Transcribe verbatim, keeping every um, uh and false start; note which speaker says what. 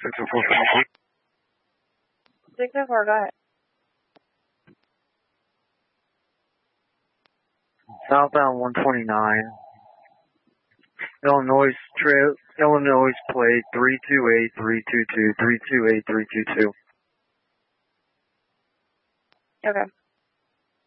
Speaker 1: six oh four, seven four.
Speaker 2: six oh four, go ahead.
Speaker 1: Southbound one twenty-nine. Illinois trail, Illinois plate three two eight three two two, three two eight three two two.
Speaker 2: Okay.